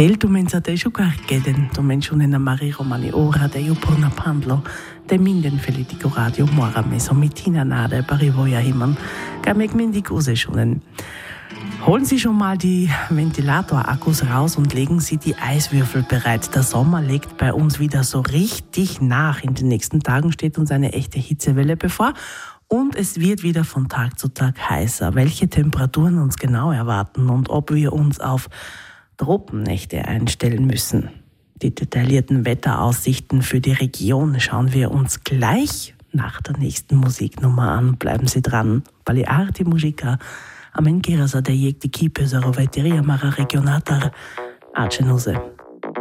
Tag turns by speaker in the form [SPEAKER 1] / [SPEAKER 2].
[SPEAKER 1] Del tu menzate giocare den tu mencionena Mari Romani ora de io porna pandlo de minden felitico radio mora meso mitina nade parivoja himan gamek mindig use schonen. Holen Sie schon mal die Ventilator-Akkus raus und legen Sie die Eiswürfel bereit. Der Sommer legt bei uns wieder so richtig nach. In den nächsten Tagen steht uns eine echte Hitzewelle bevor und es wird wieder von Tag zu Tag heißer. Welche Temperaturen uns genau erwarten und ob wir uns auf Tropennächte einstellen müssen. Die detaillierten Wetteraussichten für die Region schauen wir uns gleich nach der nächsten Musiknummer an. Bleiben Sie dran. Balearti Musica. Amen Kirasa de Jek di Kipe Zaro Veteria Mara Regionatar Acenuse.